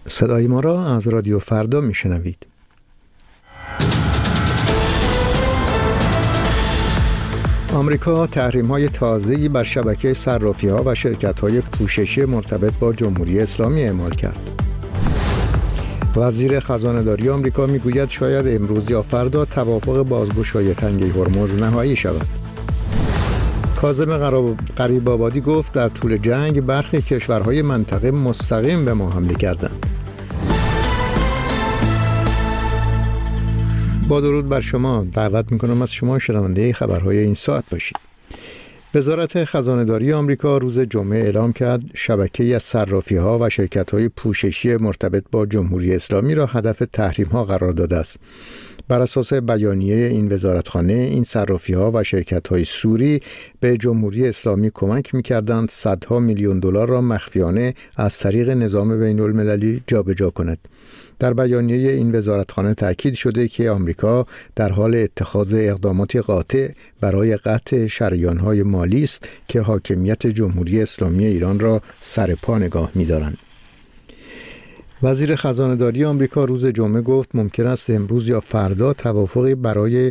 صدای ما را از رادیو فردا میشنوید. آمریکا تحریم‌های تازه‌ای بر شبکه صرافی‌ها و شرکت‌های پوششی مرتبط با جمهوری اسلامی اعمال کرد. وزیر خزانه‌داری آمریکا میگوید شاید امروز یا فردا توافق بازگشایی تنگه هرمز نهایی شود. کاظم غریب‌آبادی گفت در طول جنگ برخی کشورهای منطقه مستقیم به ما حمله کردند. با درود بر شما دعوت میکنم از شما شنونده خبرهای این ساعت باشید. وزارت خزانه‌داری آمریکا روز جمعه اعلام کرد شبکه‌ای از صرافی‌ها و شرکت‌های پوششی مرتبط با جمهوری اسلامی را هدف تحریم‌ها قرار داده است. بر اساس بیانیه این وزارتخانه، این صرافی‌ها و شرکت‌های سوری به جمهوری اسلامی کمک می‌کردند صدها میلیون دلار را مخفیانه از طریق نظام بین‌المللی جابجا کند. در بیانیه این وزارتخانه تأکید شده که آمریکا در حال اتخاذ اقدامات قاطع برای قطع شریان‌های مالی است که حاکمیت جمهوری اسلامی ایران را سر پا نگاه می‌دارند. وزیر خزانه‌داری آمریکا روز جمعه گفت ممکن است امروز یا فردا توافقی برای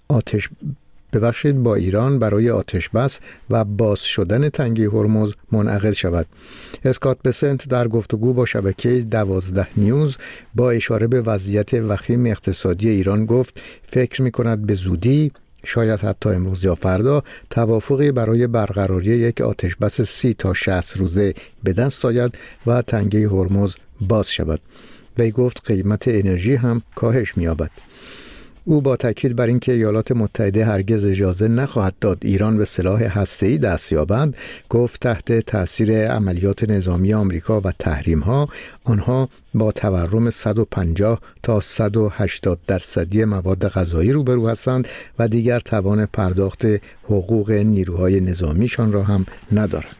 با ایران برای آتش‌بس و باز شدن تنگه هرمز منعقد شود. اسکات بسنت در گفتگو با شبکه 12 نیوز با اشاره به وضعیت وخیم اقتصادی ایران گفت فکر می‌کند به زودی، شاید حتی امروز یا فردا، توافقی برای برقراری یک آتش‌بس 30 تا 60 روزه به دست آید و تنگه هرمز باز شود. وی گفت قیمت انرژی هم کاهش می‌یابد. او با تاکید بر اینکه ایالات متحده هرگز اجازه نخواهد داد ایران به سلاح هسته‌ای دست یابد، گفت تحت تأثیر عملیات نظامی آمریکا و تحریم‌ها آنها با تورم 150 تا 180% مواد غذایی روبرو هستند و دیگر توان پرداخت حقوق نیروهای نظامیشان را هم ندارند.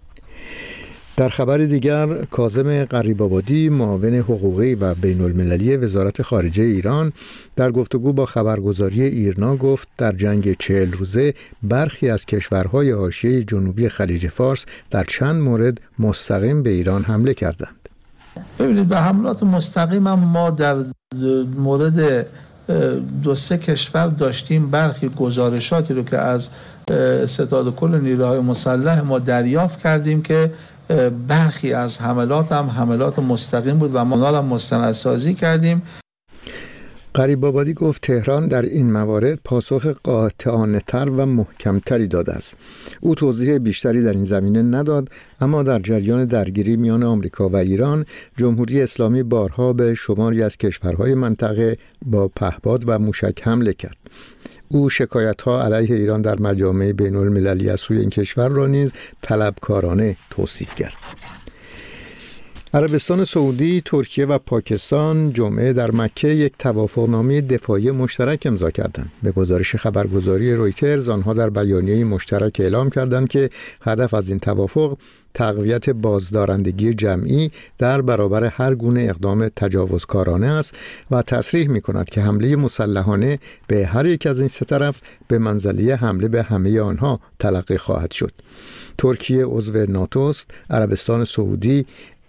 در خبر دیگر، کاظم غریب‌آبادی معاون حقوقی و بین‌المللی وزارت خارجه ایران در گفتگو با خبرگزاری ایرنا گفت در جنگ 40 روزه برخی از کشورهای حاشیه جنوبی خلیج فارس در چند مورد مستقیم به ایران حمله کردند. ببینید به حملات مستقیم هم ما در مورد 2-3 کشور داشتیم برخی گزارشاتی رو که از ستاد کل نیروهای مسلح ما دریافت کردیم که برخی از حملات هم حملات مستقیم بود و ما هم مستندسازی کردیم. غریب‌آبادی گفت تهران در این موارد پاسخ قاطعانه‌تر و محکم‌تری داده است. او توضیح بیشتری در این زمینه نداد، اما در جریان درگیری میان آمریکا و ایران، جمهوری اسلامی بارها به شماری از کشورهای منطقه با پهپاد و موشک حمله کرد. او شکایت‌ها علیه ایران در مجامع بین‌المللی از سوی این کشور را نیز طلبکارانه توصیف کرد. عربستان سعودی، ترکیه و پاکستان جمعه در مکه یک توافقنامه دفاعی مشترک امضا کردند. به گزارش خبرگزاری رویترز، آنها در بیانیه مشترک اعلام کردند که هدف از این توافق تقویت بازدارندگی جمعی در برابر هر گونه اقدام تجاوزکارانه است و تصریح می‌کند که حمله مسلحانه به هر یک از این سه طرف به منزله حمله به همه آنها تلقی خواهد شد. ترکیه عضو ناتو است. عربستان سعودی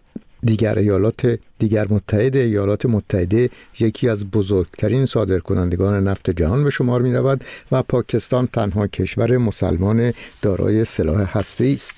دیگر متحد ایالات متحده یکی از بزرگترین صادرکنندگان نفت جهان به شمار می رود و پاکستان تنها کشور مسلمان دارای سلاح هسته‌ای است.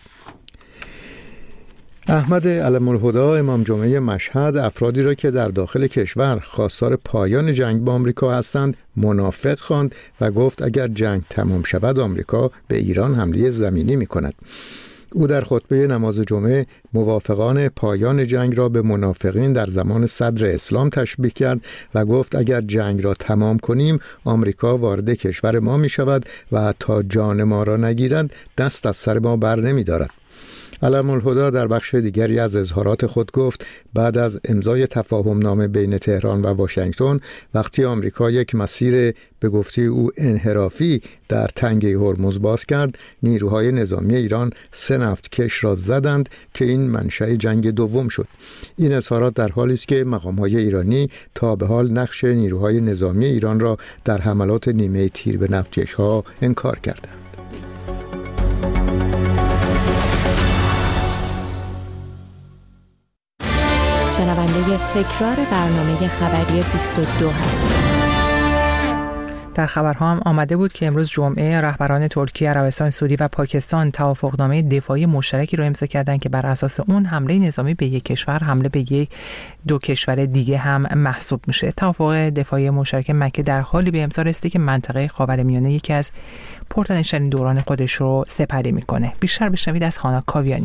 احمد علم‌الهدی امام جمعه مشهد افرادی را که در داخل کشور خواستار پایان جنگ با آمریکا هستند منافق خواند و گفت اگر جنگ تمام شود آمریکا به ایران حمله زمینی می کند. او در خطبه نماز جمعه موافقان پایان جنگ را به منافقین در زمان صدر اسلام تشبیه کرد و گفت اگر جنگ را تمام کنیم آمریکا وارد کشور ما می شود و تا جان ما را نگیرد دست از سر ما بر نمی دارد. علم‌الهدی در بخش دیگری از اظهارات خود گفت بعد از امضای تفاهم نامه بین تهران و واشنگتن، وقتی آمریکا یک مسیر به گفته او انحرافی در تنگه هرمز باز کرد، نیروهای نظامی ایران 3 نفتکش را زدند که این منشأ جنگ دوم شد. این اظهارات در حالی است که مقام‌های ایرانی تا به حال نقش نیروهای نظامی ایران را در حملات نیمه تیر به نفتکش‌ها انکار کردند. شنونده تکرار برنامه خبری 22 هستید. در خبرها هم آمده بود که امروز جمعه رهبران ترکیه، عربستان سعودی و پاکستان توافقنامه دفاعی مشترکی را امضا کردند که بر اساس اون حمله نظامی به یک کشور حمله به دو کشور دیگه هم محسوب میشه. توافق دفاعی مشترک مکه در حالی به امضا رسیده که منطقه خاورمیانه یکی از پرتنش‌ترین دوران خودش رو سپری میکنه. بیشتر بشنوید از هانا کاویانی.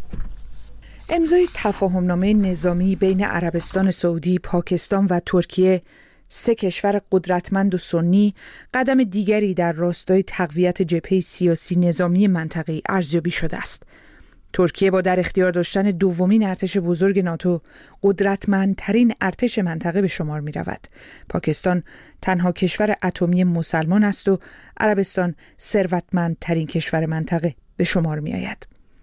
امضای تفاهمنامه نظامی بین عربستان سعودی، پاکستان و ترکیه، سه کشور قدرتمند و سنی، قدم دیگری در راستای تقویت جبهه سیاسی نظامی منطقه‌ای ارزیابی شده است. ترکیه با در اختیار داشتن دومین ارتش بزرگ ناتو، قدرتمندترین ارتش منطقه به شمار می رود. پاکستان تنها کشور اتمی مسلمان است و عربستان ثروتمندترین کشور منطقه به شمار می آید.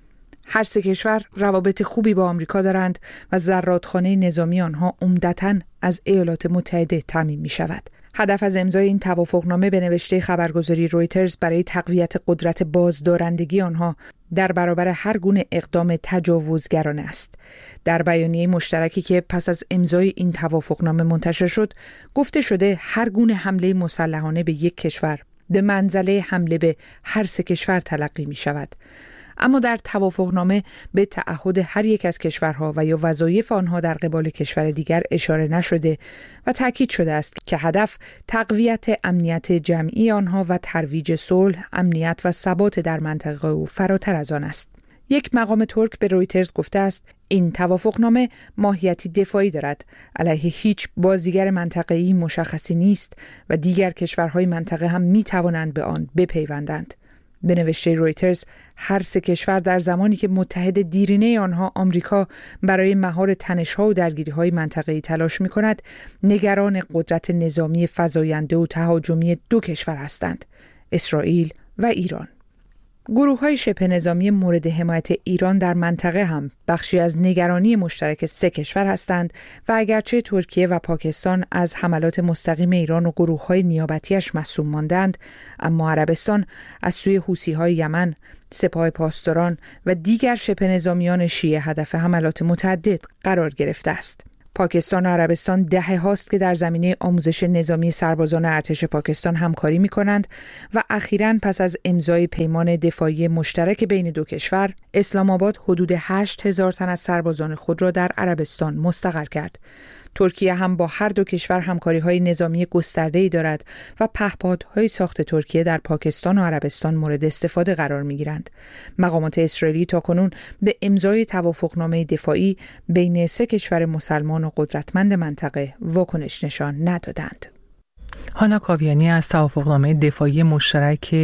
هر سه کشور روابط خوبی با آمریکا دارند و زرادخانه نظامی آنها عمدتاً از ایالات متحده تامین می شود. هدف از امضای این توافقنامه به نوشته خبرگزاری رویترز برای تقویت قدرت بازدارندگی آنها در برابر هر گونه اقدام تجاوزگرانه است. در بیانیه مشترکی که پس از امضای این توافقنامه منتشر شد، گفته شده هر گونه حمله مسلحانه به یک کشور به منزله حمله به هر سه کشور تلقی می شود. اما در توافقنامه به تعهد هر یک از کشورها و یا وظایف آنها در قبال کشور دیگر اشاره نشده و تاکید شده است که هدف تقویت امنیت جمعی آنها و ترویج صلح، امنیت و ثبات در منطقه و فراتر از آن است. یک مقام ترک به رویترز گفته است این توافقنامه ماهیتی دفاعی دارد، علیه هیچ بازیگر منطقه‌ای مشخصی نیست و دیگر کشورهای منطقه هم می توانند به آن بپیوندند. به نوشته رویترز، هر سه کشور در زمانی که متحد دیرینه آنها آمریکا برای مهار تنش‌ها و درگیری‌های منطقه‌ای تلاش می‌کند، نگران قدرت نظامی فزاینده و تهاجمی دو کشور هستند: اسرائیل و ایران. گروه‌های شبه نظامی مورد حمایت ایران در منطقه هم بخشی از نگرانی مشترک سه کشور هستند و اگرچه ترکیه و پاکستان از حملات مستقیم ایران و گروه‌های نیابتیش مصون ماندند، اما عربستان از سوی حوثی‌های یمن، سپاه پاسداران و دیگر شبه نظامیان شیعه هدف حملات متعدد قرار گرفته است. پاکستان و عربستان دهه هاست که در زمینه آموزش نظامی سربازان ارتش پاکستان همکاری می کنند و اخیراً پس از امضای پیمان دفاعی مشترک بین دو کشور، اسلام آباد حدود 8,000 تن از سربازان خود را در عربستان مستقر کرد. ترکیه هم با هر دو کشور همکاری‌های نظامی گسترده‌ای دارد و پهپادهای ساخت ترکیه در پاکستان و عربستان مورد استفاده قرار می‌گیرند. مقامات اسرائیلی تاکنون به امضای توافقنامه دفاعی بین سه کشور مسلمان و قدرتمند منطقه واکنش نشان ندادند. هانا کاویانی از توافقنامه دفاعی مشترک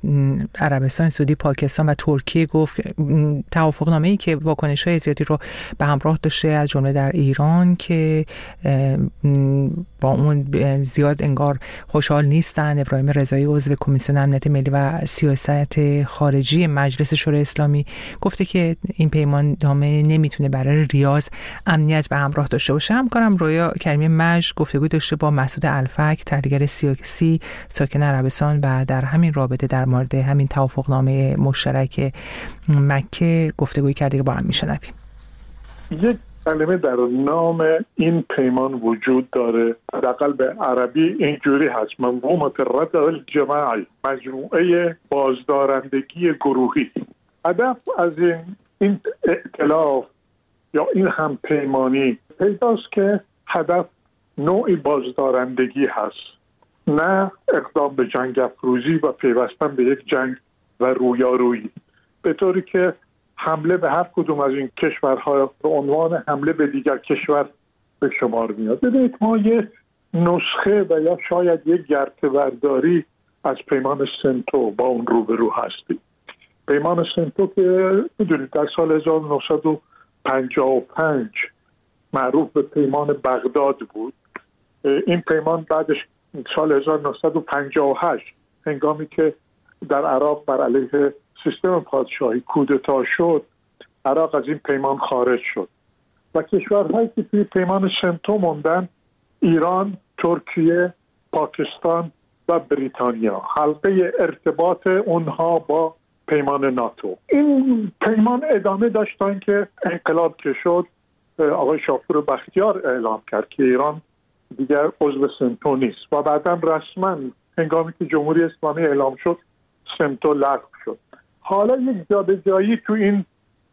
عربستان سعودی، پاکستان و ترکیه گفت توافقنامه‌ای که واکنش‌های زیادی رو به همراه داشته، از جمله در ایران که با اون زیاد انگار خوشحال نیستن. ابراهیم رضایی عضو کمیسیون امنیت ملی و سیاست خارجی مجلس شورای اسلامی گفته که این پیماننامه نمیتونه برای ریاض امنیت به همراه داشته باشه. همکارم رویا کریمی مجد گفتگو داشته با مسعود الفک، تحلیلگر سیاسی ساکن عربستان، و در همین رابطه در مورد همین توافقنامه مشترک مکه گفتگوی کرده که با هم میشنویم. یک کلمه در نام این پیمان وجود داره، حداقل به عربی اینجوری هست: منظومه الردع الجماعی، مجموعه بازدارندگی گروهی. هدف از این ائتلاف یا این هم پیمانی پیداست که هدف نوعی بازدارندگی هست، نه اقدام به جنگ افروزی و پیوستن به یک جنگ و رویارویی، به طوری که حمله به هر کدوم از این کشورها به عنوان حمله به دیگر کشور به شمار میاد. ببینید، ما یه نسخه و یا شاید یک گرته‌برداری از پیمان سنتو با اون روبرو هستیم. پیمان سنتو که میدونید در سال 1955 معروف به پیمان بغداد بود. این پیمان بعدش سال 1958 هنگامی که در عراق بر علیه سیستم پادشاهی کودتا شد، عراق از این پیمان خارج شد و کشورهایی که توی پیمان سنتو موندن: ایران، ترکیه، پاکستان و بریتانیا، حلقه ارتباط اونها با پیمان ناتو. این پیمان ادامه داشتن که انقلاب که شد آقای شاپور بختیار اعلام کرد که ایران دیگر عضو سنتو نیست و بعداً رسما هنگامی که جمهوری اسلامی اعلام شد سنتو لغو شد. حالا یک جابجایی تو این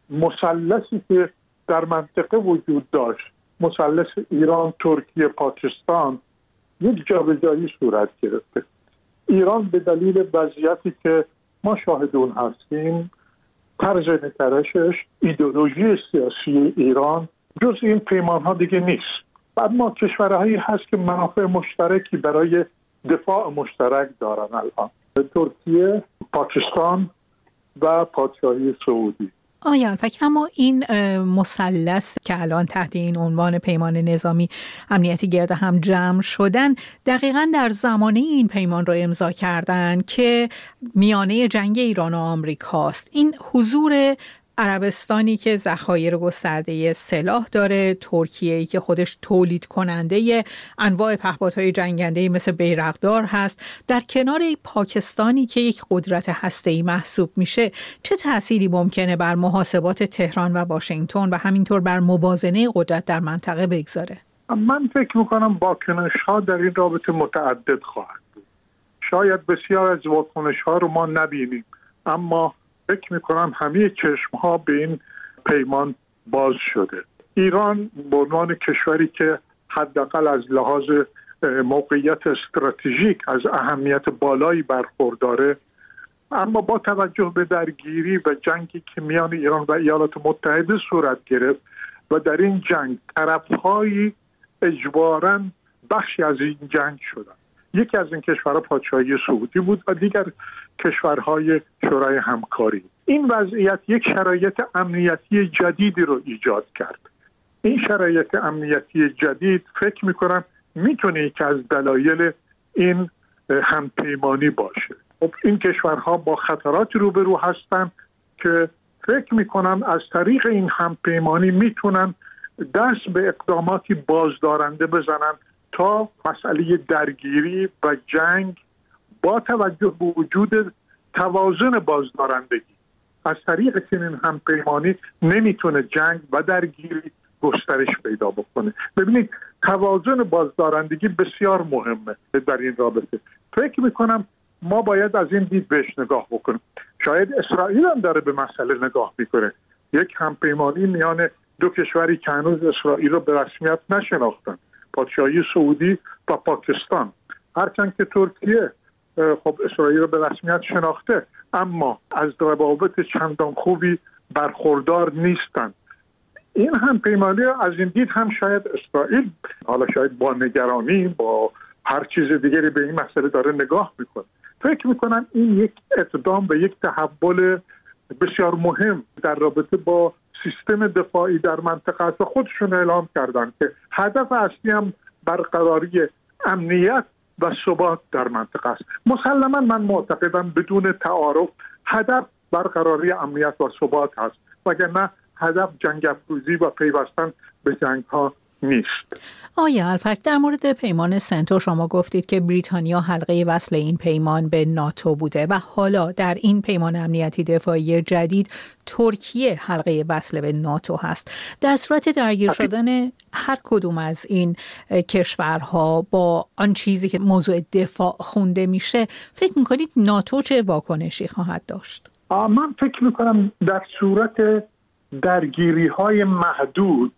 مثلثی که در منطقه وجود داشت، مثلث ایران، ترکیه، پاکستان، یک جابجایی صورت گرفته. ایران به دلیل وضعیتی که ما شاهد اون هستیم، طرز نگرشش، ایدئولوژی سیاسی ایران جز این پیمان‌ها دیگه نیست. بعد ما کشورهایی هست که منافع مشترکی برای دفاع مشترک دارن الان، ترکیه، پاکستان و پادشاهی سعودی. آقای الفک، اما این مثلث که الان تحت این عنوان پیمان نظامی امنیتی گرد هم جمع شدن، دقیقاً در زمانه این پیمان رو امضا کردن که میانه جنگ ایران و آمریکاست. این حضور عربستانی که ذخایر گسترده سلاح داره، ترکیه‌ای که خودش تولید کننده انواع پهپادهای جنگنده مثل بیرقدار هست، در کنار پاکستانی که یک قدرت هسته‌ای محسوب میشه، چه تأثیری ممکنه بر محاسبات تهران و واشنگتن و همینطور بر موازنه قدرت در منطقه بگذاره؟ من فکر میکنم واکنش‌ها در این رابطه متعدد خواهد بود. شاید بسیار از واکنش‌ها رو ما نبینیم، اما فکر میکنم همه چشمها به این پیمان باز شده. ایران به عنوان کشوری که حداقل از لحاظ موقعیت استراتژیک از اهمیت بالایی برخورداره، اما با توجه به درگیری و جنگی که میان ایران و ایالات متحده صورت گرفت و در این جنگ طرف‌های اجباراً بخشی از این جنگ شدن. یکی از این کشورها پادشاهی سعودی بود و دیگر کشورهای شورای همکاری. این وضعیت یک شرایط امنیتی جدیدی رو ایجاد کرد. این شرایط امنیتی جدید فکر میکنم میتونه یکی از دلایل این همپیمانی باشه. خب این کشورها با خطراتی روبرو هستن که فکر میکنم از طریق این همپیمانی میتونن دست به اقداماتی بازدارنده بزنن تا مسئله درگیری و جنگ با توجه به وجود توازن بازدارندگی از طریق چنین همپیمانی نمیتونه جنگ و درگیری گسترش پیدا بکنه. ببینید توازن بازدارندگی بسیار مهمه در این رابطه. فکر میکنم ما باید از این دید بهش نگاه بکنیم. شاید اسرائیل هم داره به مسئله نگاه میکنه. یک همپیمانی میان دو کشوری که هنوز اسرائیل رو به رسمیت نشناختن، پادشاهی سعودی و پاکستان. هرچند که ترکیه خب اسرائیل رو به رسمیت شناخته، اما از روابط چندان خوبی برخوردار نیستند. این همپیمانی از این دید هم شاید اسرائیل حالا شاید با نگرانی، با هر چیز دیگری به این مسئله داره نگاه میکنه. فکر میکنم این یک اقدام و یک تحول بسیار مهم در رابطه با سیستم دفاعی در منطقه است و خودشون اعلام کردن که هدف اصلی هم برقراری امنیت و ثبات در منطقه است. مسلما من معتقدم بدون تعارف هدف برقراری امنیت و ثبات هست، وگرنه هدف جنگ افروزی و پیوستن به جنگ ها نیست. آیا الفک، در مورد پیمان سنتو شما گفتید که بریتانیا حلقه وصل این پیمان به ناتو بوده و حالا در این پیمان امنیتی دفاعی جدید ترکیه حلقه وصل به ناتو هست. در صورت درگیر شدن هر کدوم از این کشورها با آن چیزی که موضوع دفاع خونده میشه، فکر میکنید ناتو چه واکنشی خواهد داشت؟ من فکر میکنم در صورت درگیری‌های محدود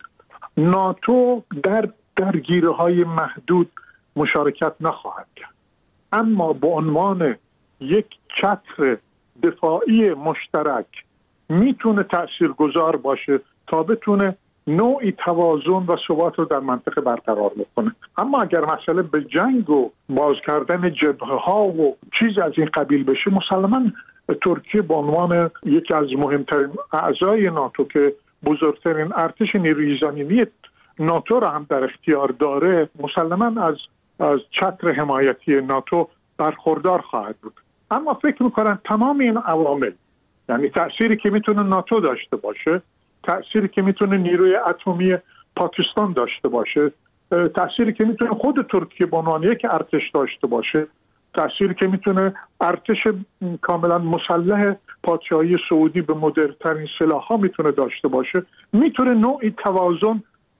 ناتو در درگیری‌های محدود مشارکت نخواهد کرد، اما به عنوان یک چتر دفاعی مشترک میتونه تاثیرگذار باشه تا بتونه نوعی توازن و ثبات رو در منطقه برقرار بکنه. اما اگر مسئله به جنگ و باز کردن جبهه‌ها و چیز از این قبیل بشه، مسلماً ترکیه به عنوان یکی از مهمترین اعضای ناتو که بزرگترین ارتش نیروی زمینی ناتو را هم در اختیار داره، مسلماً از چتر حمایتی ناتو برخوردار خواهد بود. اما فکر میکنم تمام این عوامل، یعنی تأثیری که میتونه ناتو داشته باشه، تأثیری که میتونه نیروی اتمی پاکستان داشته باشه، تأثیری که میتونه خود ترکیه به عنوان یک ارتش داشته باشه، تأثیری که میتونه ارتش کاملا مسلح پادشاهی سعودی به مدرن‌ترین سلاح‌ها میتونه داشته باشه، میتونه نوعی توازن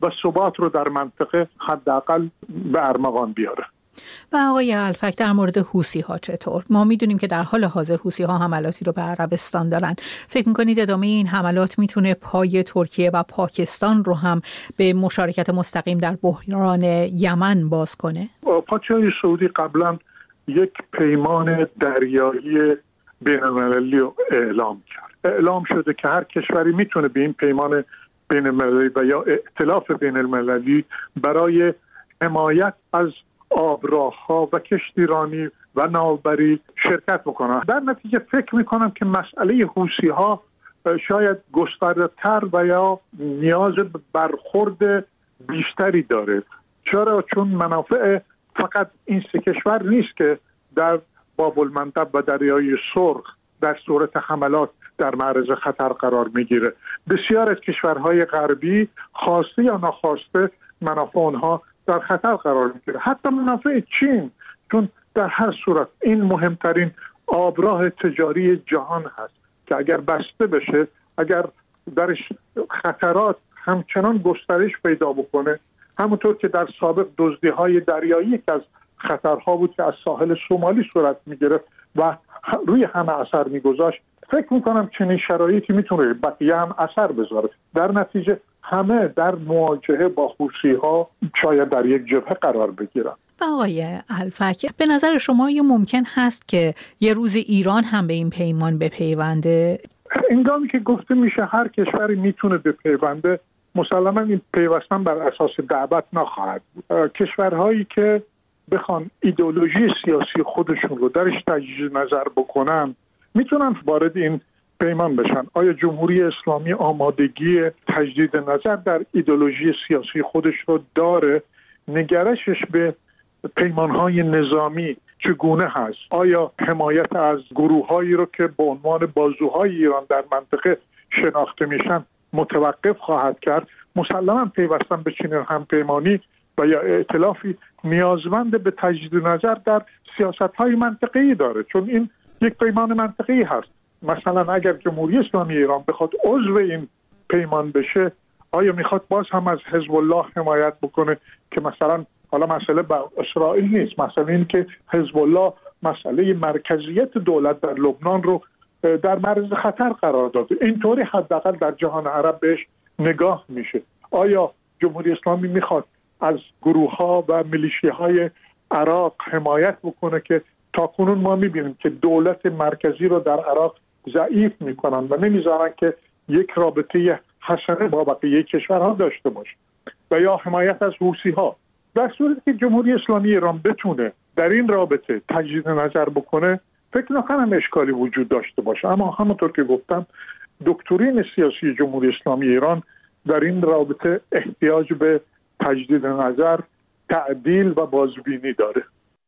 و ثبات رو در منطقه حداقل به ارمغان بیاره. و آقای الفک در مورد حوثی‌ها چطور؟ ما میدونیم که در حال حاضر حوثی‌ها حملاتی رو به عربستان دارن. فکر می‌کنید ادامه این حملات میتونه پای ترکیه و پاکستان رو هم به مشارکت مستقیم در بحران یمن باز کنه؟ پادشاهی سعودی قبلا یک پیمان دریایی بین‌المللی رو اعلام کرد. اعلام شده که هر کشوری میتونه به این پیمان بین‌المللی و یا ائتلاف بین‌المللی برای حمایت از آبراه‌ها و کشتیرانی و ناوبری شرکت بکنن. در نتیجه فکر میکنم که مسئله حوثی‌ها شاید گسترده‌تر و یا نیاز به برخورد بیشتری داره. چرا؟ چون منافع فقط این سه کشور نیست که در باب المندب و دریای سرخ در صورت حملات در معرض خطر قرار میگیره. بسیار از کشورهای غربی خواسته یا ناخواسته منافع اونها در خطر قرار میگیره. حتی منافع چین، چون در هر صورت این مهمترین آبراه تجاری جهان هست که اگر بسته بشه، اگر درش خطرات همچنان گسترش پیدا بکنه، همونطور که در سابق دزدی‌های دریایی یک از خطرها بود که از ساحل سومالی صورت میگرفت و روی همه اثر میگذاشت، فکر میکنم چنین شرایطی میتونه بقیه هم اثر بذاره. در نتیجه همه در مواجهه با حوثی‌ها شاید در یک جبهه قرار بگیرن. آقای الفک، به نظر شما یه ممکن هست که یه روز ایران هم به این پیمان بپیونده؟ هنگامی که گفته میشه هر کشوری میتونه بپیونده، مسلما این پیوستن بر اساس دعوت نخواهد بود. کشورهایی که بخوان ایدئولوژی سیاسی خودشون رو درش تجدید نظر بکنن میتونن وارد این پیمان بشن. آیا جمهوری اسلامی آمادگی تجدید نظر در ایدئولوژی سیاسی خودش رو داره؟ نگرشش به پیمانهای نظامی چگونه هست؟ آیا حمایت از گروهایی رو که به عنوان بازوهای ایران در منطقه شناخته میشن متوقف خواهد کرد؟ مسلما پیوستن به چنین همپیمانی و یا ائتلافی نیازمند به تجدید نظر در سیاست‌های منطقه‌ای داره، چون این یک پیمان منطقه‌ای هست. مثلا اگر جمهوری اسلامی ایران بخواد عضو این پیمان بشه، آیا میخواد باز هم از حزب الله حمایت بکنه که مثلا حالا مسئله با اسرائیل نیست، مسئله این که حزب الله مسئله مرکزیت دولت در لبنان رو در معرض خطر قرار داده. اینطوری حداقل در جهان عرب بهش نگاه میشه. آیا جمهوری اسلامی میخواد از گروه‌ها و میلیشیاهای عراق حمایت بکنه که تاکنون ما میبینیم که دولت مرکزی رو در عراق ضعیف میکنن و نمیذارن که یک رابطه حسنه با بقیه کشورها داشته باشه، و یا حمایت از حوثی‌ها. در صورتی که جمهوری اسلامی ایران بتونه در این رابطه تجدید نظر بکنه، فکر نکنم اشکالی وجود داشته باشه. اما همونطور که گفتم، دکترین سیاسی جمهوری اسلامی ایران در این رابطه احتیاج به تجدید نظر، تعدیل و بازبینی داره.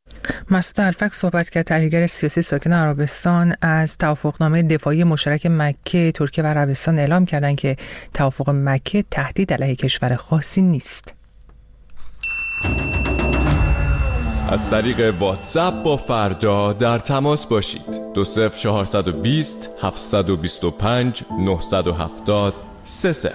مسعود الفک صحبت کرد، تحلیلگر سیاسی ساکن عربستان، از توافقنامه دفاعی مشترک مکه، ترکیه و عربستان اعلام کردند که توافق مکه تهدید علیه کشور خاصی نیست. از طریق واتساپ با فردا در تماس باشید. 20420 725 970 30.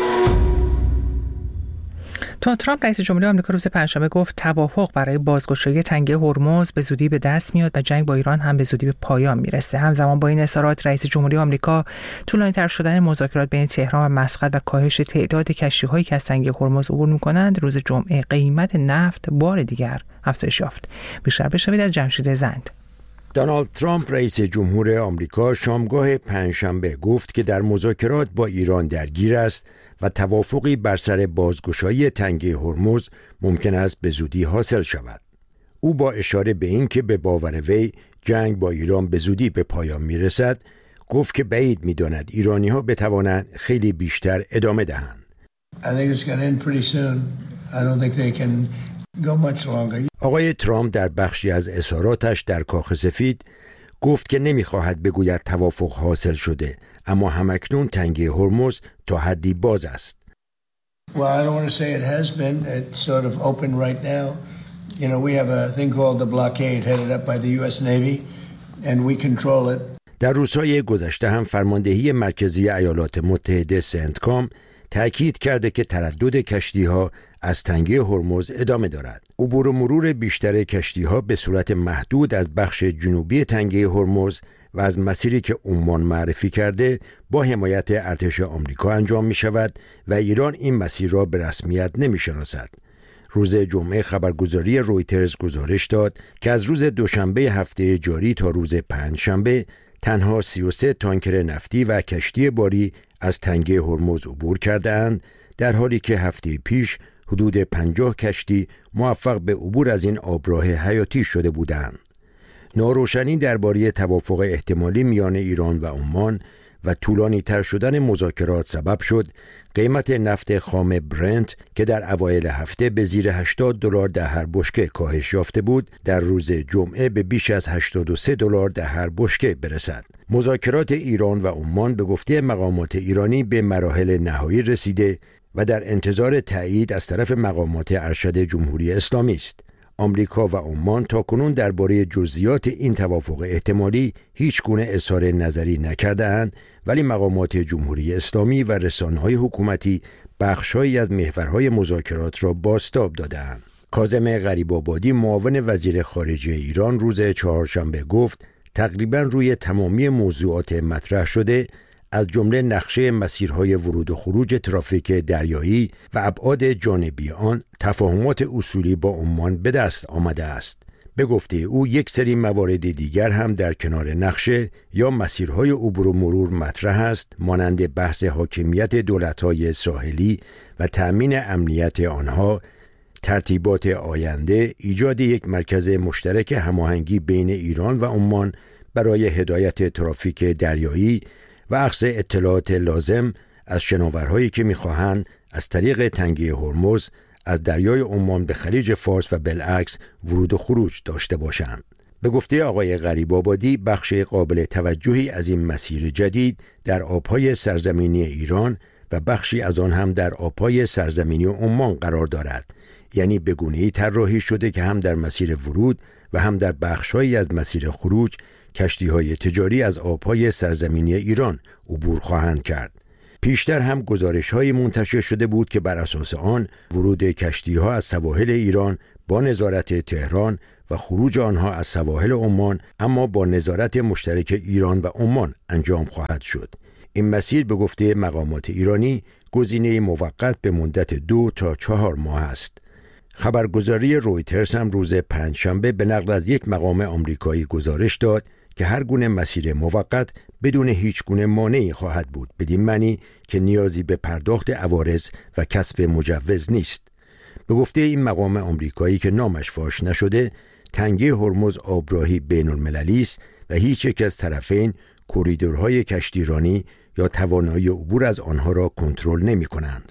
دونالد ترامپ رئیس جمهوری آمریکا روز پنجشنبه گفت توافق برای بازگشایی تنگه هرمز به زودی به دست میاد و جنگ با ایران هم به زودی به پایان میرسه. همزمان با این اظهارات، رئیس جمهوری آمریکا طولانی‌تر شدن مذاکرات بین تهران و مسقط و کاهش تعداد کشتی‌هایی که از تنگه هرمز عبور می‌کنند، روز جمعه قیمت نفت بار دیگر افزایش یافت. بیشتر بشنوید از جمشید زند. دونالد ترامپ رئیس جمهور آمریکا شامگاه پنجشنبه گفت که در مذاکرات با ایران درگیر است و توافقی بر سر بازگشایی تنگه هرمز ممکن است به زودی حاصل شود. او با اشاره به این که به باور وی جنگ با ایران به زودی به پایان میرسد، گفت که بعید می‌داند ایرانی‌ها بتوانند خیلی بیشتر ادامه دهند. آقای ترامپ در بخشی از اظهاراتش در کاخ سفید گفت که نمی‌خواهد بگوید توافق حاصل شده، اما همکنون تنگه هرمز تا حدی باز است. در روزهای گذشته هم فرماندهی مرکزی ایالات متحده سنتکام تأکید کرده که تردد کشتی‌ها از تنگه هرمز ادامه دارد. عبور و مرور بیشتر کشتی‌ها به صورت محدود از بخش جنوبی تنگه هرمز و از مسیری که عمان معرفی کرده با حمایت ارتش آمریکا انجام می شود و ایران این مسیر را به رسمیت نمی شناسد. روز جمعه خبرگزاری رویترز گزارش داد که از روز دوشنبه هفته جاری تا روز پنجشنبه تنها 33 تانکر نفتی و کشتی باری از تنگه هرمز عبور کرده‌اند، در حالی که هفته پیش حدود 50 کشتی موفق به عبور از این آبراه حیاتی شده بودند. ناروشنی درباره توافق احتمالی میان ایران و عمان و طولانی تر شدن مذاکرات سبب شد قیمت نفت خام برنت که در اوایل هفته به زیر $80 در هر بشکه کاهش یافته بود، در روز جمعه به بیش از $83 در هر بشکه برسد. مذاکرات ایران و عمان به گفته مقامات ایرانی به مراحل نهایی رسیده و در انتظار تایید از طرف مقامات ارشد جمهوری اسلامی است. آمریکا و عمان تاکنون درباره جزئیات این توافق احتمالی هیچ گونه اظهار نظری نکرده‌اند، ولی مقامات جمهوری اسلامی و رسانه‌های حکومتی بخش‌هایی از محورهای مذاکرات را بازتاب داده‌اند. کاظم غریب‌آبادی معاون وزیر خارجه ایران روز چهارشنبه گفت تقریباً روی تمامی موضوعات مطرح شده، از جمله نقشه مسیرهای ورود و خروج ترافیک دریایی و ابعاد جانبی آن، تفاهمات اصولی با عمان به دست آمده است. به گفته او یک سری موارد دیگر هم در کنار نقشه یا مسیرهای عبور و مرور مطرح است، مانند بحث حاکمیت دولت‌های ساحلی و تأمین امنیت آنها، ترتیبات آینده، ایجاد یک مرکز مشترک هماهنگی بین ایران و عمان برای هدایت ترافیک دریایی و اخذ اطلاعات لازم از شناورهایی که می‌خواهند از طریق تنگه هرمز از دریای عمان به خلیج فارس و بالعکس ورود و خروج داشته باشند. به گفته آقای غریب‌آبادی بخش قابل توجهی از این مسیر جدید در آب‌های سرزمینی ایران و بخشی از آن هم در آب‌های سرزمینی عمان قرار دارد، یعنی به گونه‌ای طراحی شده که هم در مسیر ورود و هم در بخش‌هایی از مسیر خروج کشتی‌های تجاری از آب‌های سرزمینی ایران عبور خواهند کرد. پیشتر هم گزارش‌های منتشر شده بود که بر اساس آن ورود کشتی‌ها از سواحل ایران با نظارت تهران و خروج آنها از سواحل عمان اما با نظارت مشترک ایران و عمان انجام خواهد شد. این مسیر به گفته مقامات ایرانی گزینه موقت به مدت 2 تا 4 ماه است. خبرگزاری رویترز هم روز پنجشنبه به نقل از یک مقام آمریکایی گزارش داد که هر گونه مسیر موقت بدون هیچ گونه مانعی خواهد بود، بدین معنی که نیازی به پرداخت عوارض و کسب مجوز نیست. به گفته این مقام آمریکایی که نامش فاش نشده، تنگه هرمز آبراهی بین المللی است و هیچ یک از طرفین کوریدورهای کشتیرانی یا توانایی عبور از آنها را کنترل نمی کنند.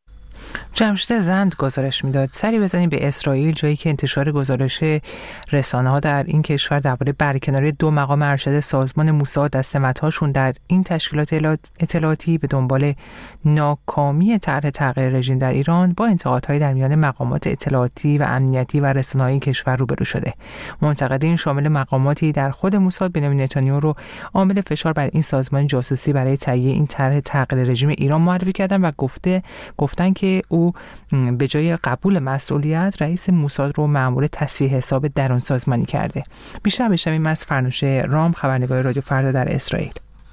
جمشید زند گزارش میداد. سری بزنیم به اسرائیل، جایی که انتشار گزارش رسانه‌ها در این کشور درباره برکناری 2 مقام ارشد سازمان موساد از سمت‌هاشون در این تشکیلات اطلاعاتی به دنبال ناکامی طرح تغییر رژیم در ایران با انتقادهای در میان مقامات اطلاعاتی و امنیتی و رسانه‌های کشور روبرو شده. منتقدین شامل مقاماتی در خود موساد بنیامین نتانیاهو رو عامل فشار بر این سازمان جاسوسی برای تهیه این طرح تغییر رژیم ایران معرفی کردن و گفتن که او به جای قبول مسئولیت رئیس موساد رو مأمور تصفیه حساب درون سازمانی کرده. بیشتر بشنویم از فرنوشه رام، خبرنگار رادیو فردا در اسرائیل.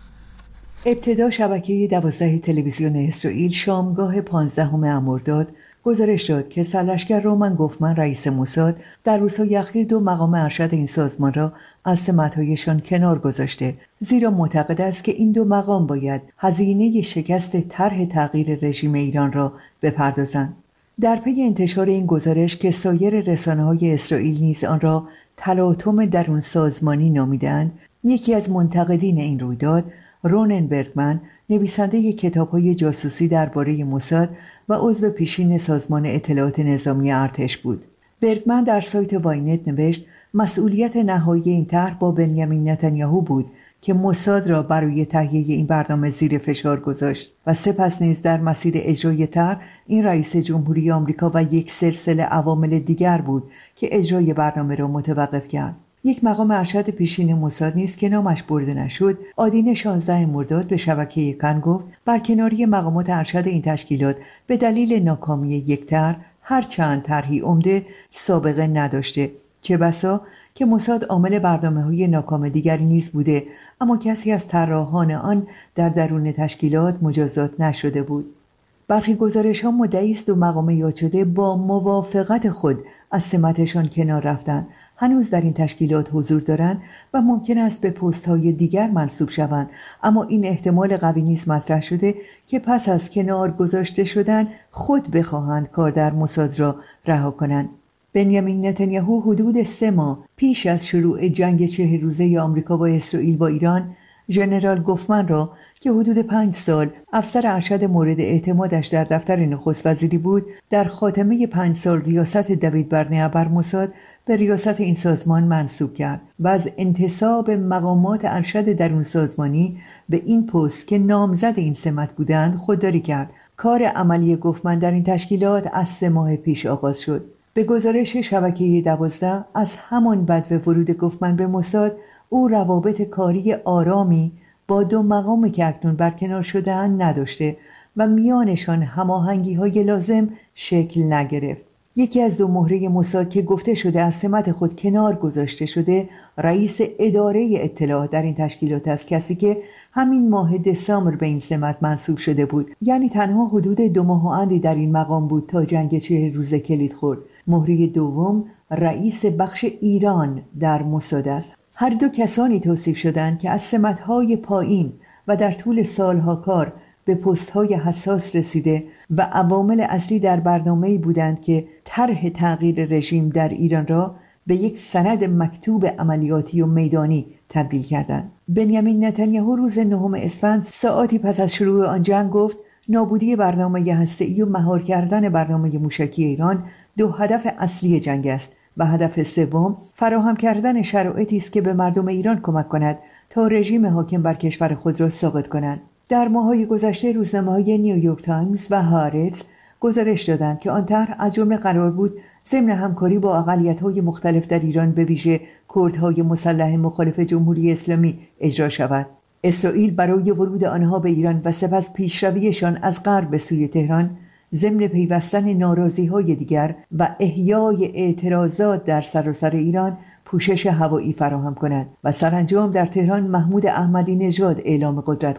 ابتدا شبکه 12 تلویزیون اسرائیل شامگاه 15 مرداد گزارش داد که سرلشکر رومن گوفمن رئیس موساد در روزهای اخیر 2 مقام ارشد این سازمان را از سمت‌هایشان کنار گذاشته، زیرا معتقد است که این 2 مقام باید هزینه شکست طرح تغییر رژیم ایران را بپردازند. در پی انتشار این گزارش که سایر رسانه‌های اسرائیل نیز آن را تلاطم درون سازمانی نامیدند، یکی از منتقدین این رویداد، رونن برگمن، نویسنده کتاب‌های جاسوسی درباره موساد و عضو پیشین سازمان اطلاعات نظامی ارتش بود. برگمن در سایت واینت نوشت مسئولیت نهایی این طرح با بنیامین نتانیاهو بود که موساد را برای تهیه این برنامه زیر فشار گذاشت و سپس نیز در مسیر اجرای طرح این رئیس جمهوری آمریکا و یک سلسله عوامل دیگر بود که اجرای برنامه را متوقف کرد. یک مقام ارشد پیشین موساد نیز که نامش برده نشد، آدین 16 مرداد به شبکه کن گفت برکناری مقامات ارشد این تشکیلات به دلیل ناکامی یک طرح، هر چند طرحی عمده سابقه نداشته، چه بسا که موساد عامل برنامه‌های ناکام دیگری نیز بوده، اما کسی از طراحان آن در درون تشکیلات مجازات نشده بود. برخی گزارش‌ها مدعی است 2 مقام یاد شده با موافقت خود از سمتشان کنار رفتند، هنوز در این تشکیلات حضور دارند و ممکن است به پست‌های دیگر منصوب شوند، اما این احتمال قوی نیز مطرح شده که پس از کنار گذاشته شدن خود بخواهند کار در موساد را رها کنند. بنیامین نتانیاهو حدود 3 ماه پیش از شروع جنگ 40 روزه آمریکا با اسرائیل با ایران، ژنرال گوفمن را که حدود 5 سال افسر ارشد مورد اعتمادش در دفتر نخست وزیری بود، در خاتمه 5 سال ریاست دوید برنه بر موساد به ریاست این سازمان منصوب کرد و از انتصاب مقامات ارشد درون سازمانی به این پست که نامزد این سمت بودند خودداری کرد. کار عملی گوفمن در این تشکیلات از 3 ماه پیش آغاز شد. به گزارش شبکه 12 از همان بدو ورود گوفمن به موساد، او روابط کاری آرامی با 2 مقامی که اکنون برکنار شده‌اند نداشته و میانشان هماهنگی‌های لازم شکل نگرفت. یکی از 2 مهره موساد که گفته شده از سمت خود کنار گذاشته شده، رئیس اداره اطلاعات در این تشکیلات است، کسی که همین ماه دسامبر به این سمت منصوب شده بود، یعنی تنها حدود 2 ماه و اندی در این مقام بود تا جنگ 40 روزه کلید خورد. مهره دوم رئیس بخش ایران در موساد است. هر 2 کسانی توصیف شدند که از سمت‌های پایین و در طول سالها کار به پست‌های حساس رسیده و عوامل اصلی در برنامه‌ای بودند که طرح تغییر رژیم در ایران را به یک سند مکتوب عملیاتی و میدانی تبدیل کردند. بنیامین نتانیاهو روز 9 اسفند ساعاتی پس از شروع آن جنگ گفت نابودی برنامه هسته‌ای و مهار کردن برنامه موشکی ایران 2 هدف اصلی جنگ است و هدف سوم فراهم کردن شرایطی است که به مردم ایران کمک کند تا رژیم حاکم بر کشور خود را ساقط کنند. در ماه‌های گذشته روزنامه‌های نیویورک تایمز و هارتز گزارش دادند که آن طرح از جمله قرار بود ضمن همکاری با اقلیت‌های مختلف در ایران به ویژه کردهای مسلح مخالف جمهوری اسلامی اجرا شود. اسرائیل برای ورود آنها به ایران و سپس پیشرویشان از غرب به سوی تهران ضمن پیوستن ناراضی‌های دیگر و احیای اعتراضات در سراسر ایران پوشش هوایی فراهم کند و سرانجام در تهران محمود احمدی نژاد اعلام قدرت